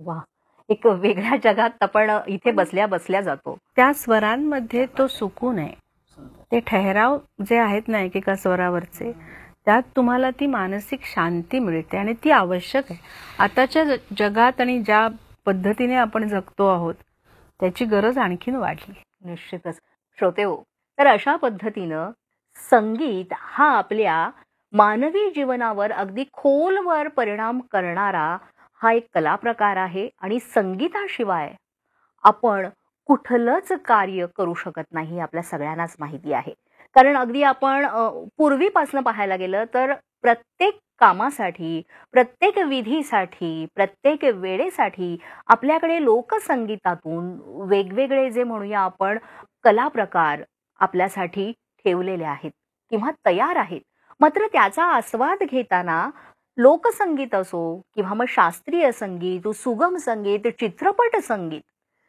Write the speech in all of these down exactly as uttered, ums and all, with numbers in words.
वा, एक वेगळ्या जगात आपण इथे बसल्या बसल्या जातो. त्या स्वरांमध्ये तो सुकून आहे. ते ठहराव जे आहेत ना एकेका स्वरावरचे, त्यात तुम्हाला ती मानसिक शांती मिळते आणि ती आवश्यक आहे. आताच्या जगात आणि ज्या पद्धतीने आपण जगतो आहोत त्याची गरज आणखीन वाढली. निश्चितच. श्रोतेहो, तर अशा पद्धतीनं संगीत हा आपल्या मानवी जीवनावर अगदी खोलवर परिणाम करणारा हा एक कला प्रकार आहे आणि संगीताशिवाय आपण कुठलंच कार्य करू शकत नाही, आपल्या सगळ्यांनाच माहिती आहे. कारण अगदी आपण पूर्वीपासून पाहायला गेलं तर प्रत्येक कामासाठी, प्रत्येक विधीसाठी, प्रत्येक वेळेसाठी आपल्याकडे लोकसंगीतातून वेगवेगळे जे म्हणूया आपण कला प्रकार आपल्यासाठी ठेवलेले आहेत किंवा तयार आहेत. मात्र त्याचा आस्वाद घेताना लोकसंगीत असो किंवा मग शास्त्रीय संगीत, सुगम संगीत, चित्रपट संगीत,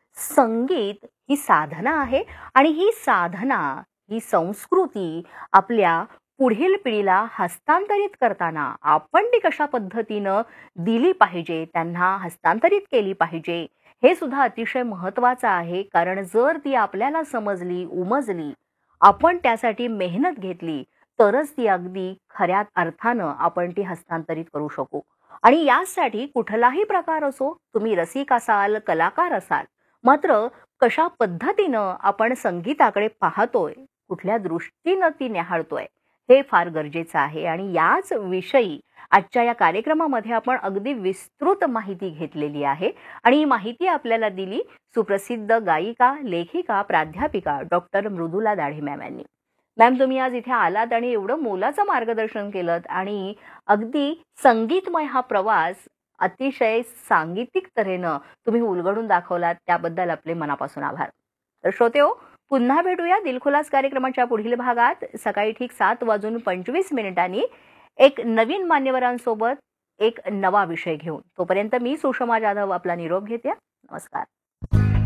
संगीत ही साधना आहे आणि ही साधना, ही संस्कृती आपल्या पुढील पिढीला हस्तांतरित करताना आपण ती कशा पद्धतीनं दिली पाहिजे, त्यांना हस्तांतरित केली पाहिजे, हे सुद्धा अतिशय महत्त्वाचं आहे. कारण जर ती आपल्याला समजली, उमजली, आपण त्यासाठी मेहनत घेतली तरच ती अगदी खऱ्या अर्थानं आपण ती हस्तांतरित करू शकू. आणि यासाठी कुठलाही प्रकार असो, तुम्ही रसिक असाल, कलाकार असाल, मात्र कशा पद्धतीनं आपण संगीताकडे पाहतोय, कुठल्या दृष्टीनं ती निहाळतोय, हे फार गरजेचं आहे. आणि याच विषयी आजच्या या कार्यक्रमामध्ये आपण अगदी विस्तृत माहिती घेतलेली आहे आणि ही माहिती आपल्याला दिली सुप्रसिद्ध गायिका, लेखिका, प्राध्यापिका डॉक्टर मृदुला दाढे मॅम यांनी. मॅम, तुम्ही आज इथे आलात आणि एवढं मोलाचं मार्गदर्शन केलं आणि अगदी संगीतमय हा प्रवास अतिशय सांगीतिक तऱ्हेनं तुम्ही उलगडून दाखवलात, त्याबद्दल आपले मनापासून आभार. तर श्रोतेहो, पुन्हा भेटूया दिलखुलास कार्यक्रमाच्या पुढील भागात सकाळी ठीक सात वाजून पंचवीस मिनिटांनी एक नवीन मान्यवरांसोबत एक नवा विषय घेऊन. तोपर्यंत मी सुषमा जाधव आपला निरोप घेते. नमस्कार.